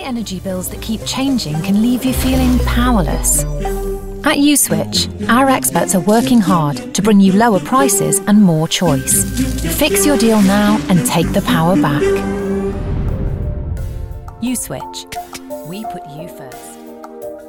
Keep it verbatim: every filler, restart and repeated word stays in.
High energy bills that keep changing can leave you feeling powerless. At USwitch, our experts are working hard to bring you lower prices and more choice. Fix your deal now and take the power back. USwitch. We put you first.